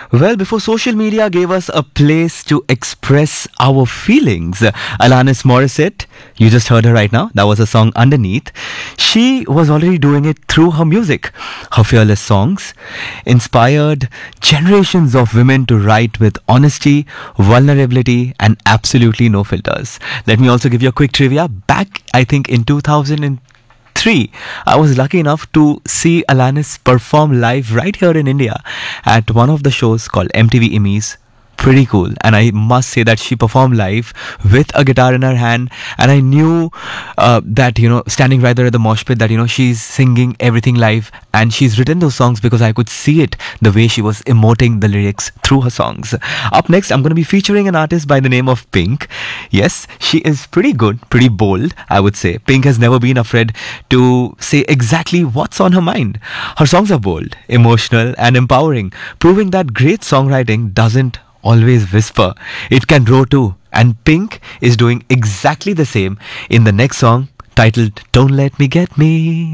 Well, before social media gave us a place to express our feelings, Alanis Morissette, you just heard her right now. That was a song Underneath. She was already doing it through her music. Her fearless songs inspired generations of women to write with honesty, vulnerability, and absolutely no filters. Let me also give you a quick trivia. Back, I think, in 2003, I was lucky enough to see Alanis perform live right here in India at one of the shows called MTV Emmys. Pretty cool, and I must say that she performed live with a guitar in her hand, and I knew that, standing right there at the mosh pit, that she's singing everything live, and she's written those songs because I could see it, the way she was emoting the lyrics through her songs. Up next, I'm going to be featuring an artist by the name of Pink. Yes, she is pretty good, pretty bold, I would say. Pink has never been afraid to say exactly what's on her mind. Her songs are bold, emotional, and empowering, proving that great songwriting doesn't always whisper. It can roar too. And Pink is doing exactly the same in the next song titled Don't Let Me Get Me.